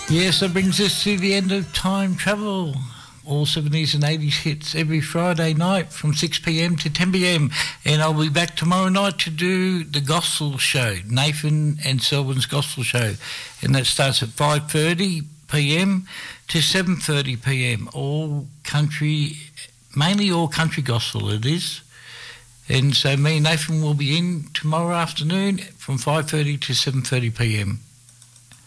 Yes, that brings us to the end of Time Travel. All 70s and 80s hits every Friday night from 6 p.m. to 10 p.m. And I'll be back tomorrow night to do the Gospel Show, Nathan and Selwyn's Gospel Show. And that starts at 5:30 p.m. to 7:30 p.m. All country, mainly all country gospel it is. And so me and Nathan will be in tomorrow afternoon from 5:30 to 7:30 p.m.